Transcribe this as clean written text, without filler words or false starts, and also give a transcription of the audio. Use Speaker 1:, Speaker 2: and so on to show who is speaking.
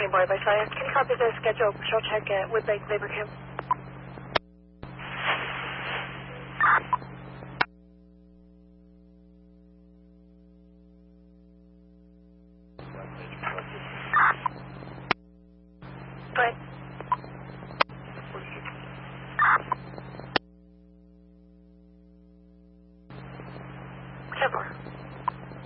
Speaker 1: Morning, Boy by Saya. Can you copy the scheduled patrol check at Woodbank Labor Camp?